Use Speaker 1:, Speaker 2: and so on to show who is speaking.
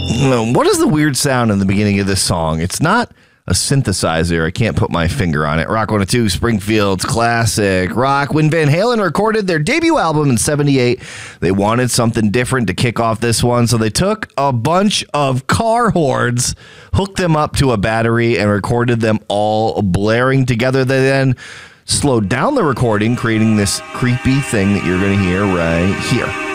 Speaker 1: What is the weird sound in the beginning of this song? It's not a synthesizer. I can't put my finger on it. Rock 102, Springfield's classic rock. When Van Halen recorded their debut album in 78, they wanted something different to kick off this one, so they took a bunch of car horns, hooked them up to a battery, and recorded them all blaring together. They then slowed down the recording, creating this creepy thing that you're going to hear right here.